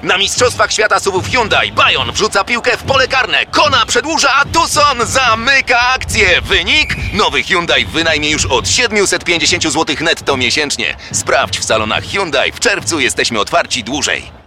Na Mistrzostwach Świata SUV-ów Hyundai Bayon wrzuca piłkę w pole karne, Kona przedłuża, a Tucson zamyka akcję. Wynik? Nowy Hyundai wynajmie już od 750 zł netto miesięcznie. Sprawdź w salonach Hyundai. W czerwcu jesteśmy otwarci dłużej.